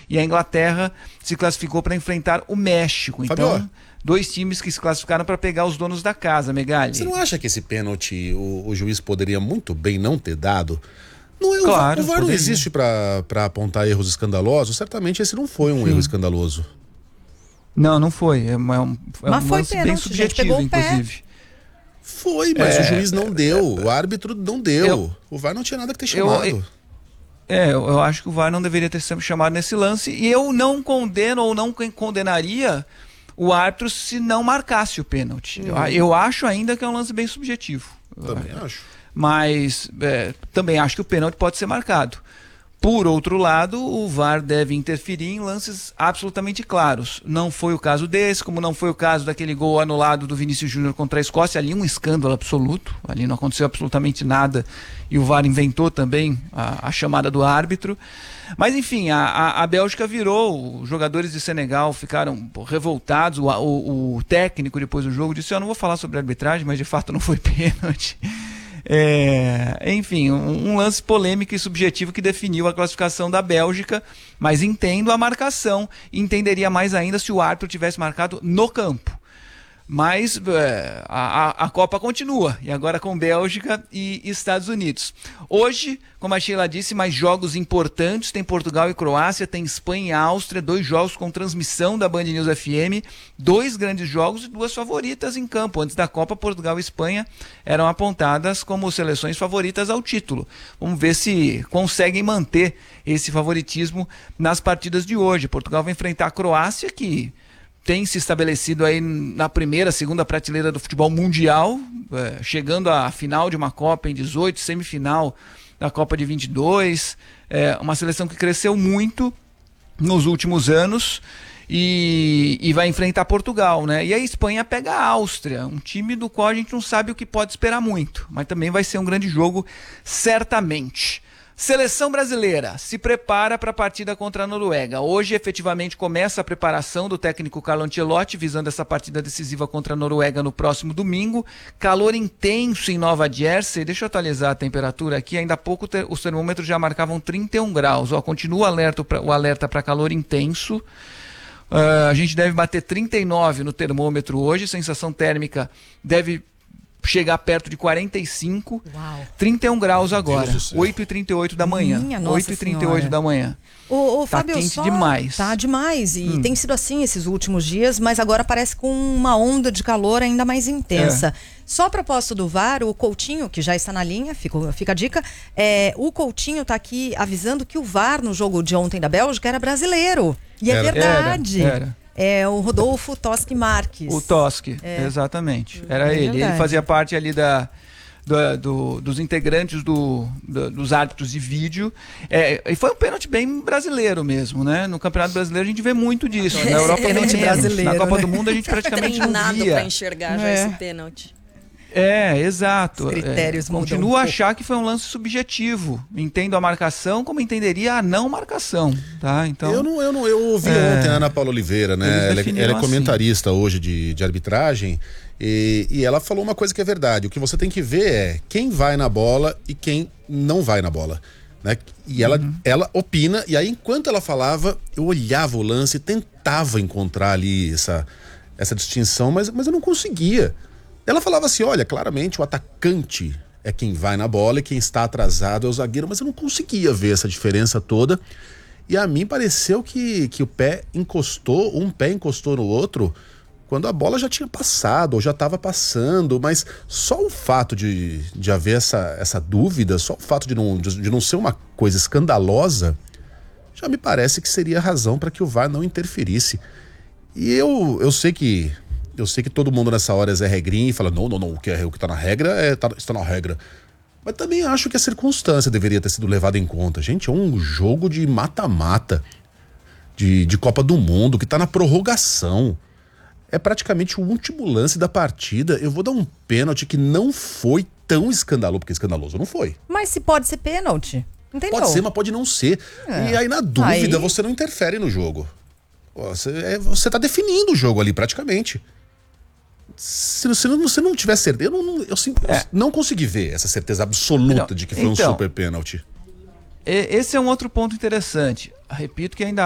e a Inglaterra se classificou para enfrentar o México. Então, Fabio, 2 times que se classificaram para pegar os donos da casa, Megali. você não acha que esse pênalti o juiz poderia muito bem não ter dado? Não é, Claro, o VAR não existe para apontar erros escandalosos. Certamente esse não foi um erro escandaloso. Não foi. É um foi lance bem pênalti, subjetivo, inclusive. Foi, mas o juiz não deu, o árbitro não deu. O VAR não tinha nada que ter chamado. Eu acho que o VAR não deveria ter sido chamado nesse lance, e eu não condeno ou não condenaria o árbitro se não marcasse o pênalti. Eu acho ainda que é um lance bem subjetivo. Também acho. Mas também acho que o pênalti pode ser marcado. Por outro lado, o VAR deve interferir em lances absolutamente claros. Não foi o caso desse, como não foi o caso daquele gol anulado do Vinícius Júnior contra a Escócia. Ali um escândalo absoluto, ali não aconteceu absolutamente nada e o VAR inventou também a chamada do árbitro. Mas enfim, a Bélgica virou, os jogadores de Senegal ficaram revoltados, o técnico depois do jogo disse: eu não vou falar sobre a arbitragem, mas de fato não foi pênalti. Enfim, um lance polêmico e subjetivo que definiu a classificação da Bélgica, mas entendo a marcação, entenderia mais ainda se o árbitro tivesse marcado no campo. Mas a Copa continua, e agora com Bélgica e Estados Unidos. Hoje, como a Sheila disse, mais jogos importantes, tem Portugal e Croácia, tem Espanha e Áustria, 2 jogos com transmissão da Band News FM, 2 grandes jogos e 2 favoritas em campo. Antes da Copa, Portugal e Espanha eram apontadas como seleções favoritas ao título. Vamos ver se conseguem manter esse favoritismo nas partidas de hoje. Portugal vai enfrentar a Croácia, que tem se estabelecido aí na primeira, segunda prateleira do futebol mundial, chegando à final de uma Copa em 18, semifinal da Copa de 22, uma seleção que cresceu muito nos últimos anos e vai enfrentar Portugal, né? E a Espanha pega a Áustria, um time do qual a gente não sabe o que pode esperar muito, mas também vai ser um grande jogo, certamente. Seleção brasileira se prepara para a partida contra a Noruega. Hoje, efetivamente, começa a preparação do técnico Carlo Ancelotti, visando essa partida decisiva contra a Noruega no próximo domingo. Calor intenso em Nova Jersey. Deixa eu atualizar a temperatura aqui. Ainda há pouco os termômetros já marcavam 31 graus. Continua o alerta para calor intenso. A gente deve bater 39 no termômetro hoje. Sensação térmica deve chegar perto de 45, Uau. 31 graus agora, 8h38 da manhã. 8h38 da manhã. Tá Fábio, quente demais. Tá demais, e tem sido assim esses últimos dias, mas agora parece com uma onda de calor ainda mais intensa. Só a propósito do VAR, o Coutinho, que já está na linha, fica a dica, o Coutinho tá aqui avisando que o VAR no jogo de ontem da Bélgica era brasileiro. E é verdade. Era. É o Rodolfo Toschi Marques. O Toschi, exatamente. Era ele. Ele fazia parte ali dos integrantes dos árbitros de vídeo. E foi um pênalti bem brasileiro mesmo, né? No Campeonato Brasileiro a gente vê muito disso. Na Europa pênalti menos. brasileiro, Na Copa né? do Mundo a gente praticamente não Treinado via. pra enxergar já esse pênalti. Exato. Os critérios mudam Continuo a achar que foi um lance subjetivo. Entendo a marcação como entenderia a não marcação, tá? Então, eu ouvi ontem a Ana Paula Oliveira, né? Ela é comentarista hoje de arbitragem e ela falou uma coisa que é verdade. O que você tem que ver é quem vai na bola e quem não vai na bola, né? E ela opina, e aí enquanto ela falava, eu olhava o lance e tentava encontrar ali essa distinção, mas eu não conseguia. Ela falava assim, olha, claramente o atacante é quem vai na bola e quem está atrasado é o zagueiro, mas eu não conseguia ver essa diferença toda. E a mim pareceu que um pé encostou no outro quando a bola já tinha passado ou já estava passando, mas só o fato de haver essa dúvida, só o fato de não ser uma coisa escandalosa, já me parece que seria razão para que o VAR não interferisse. E eu sei que todo mundo nessa hora é Zé Regrinha e fala, não, o que está na regra está na regra. Mas também acho que a circunstância deveria ter sido levada em conta. Gente, é um jogo de mata-mata, de Copa do Mundo, que está na prorrogação. É praticamente o último lance da partida. Eu vou dar um pênalti que não foi tão escandaloso, porque escandaloso não foi. Mas se pode ser pênalti, entendeu? Pode ser, mas pode não ser. E aí, na dúvida, você não interfere no jogo. Você está definindo o jogo ali, praticamente. Se você não tiver certeza, eu não consegui ver essa certeza absoluta de que foi um super pênalti. Esse é um outro ponto interessante. Repito que ainda